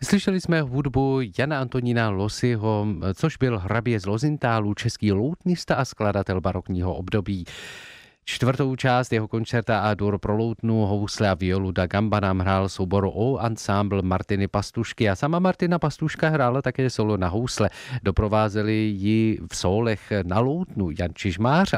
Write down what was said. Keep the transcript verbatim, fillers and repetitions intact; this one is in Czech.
Slyšeli jsme hudbu Jana Antonína Lossiho, což byl hrabě z Lozintálu, český loutnista a skladatel barokního období. Čtvrtou část jeho koncerta A-dur pro loutnu, housle a violu da gamba nám hrál soubor O Ensemble Martiny Pastušky a sama Martina Pastuška hrála také solo na housle. Doprovázeli ji v sólech na loutnu Jan Čižmář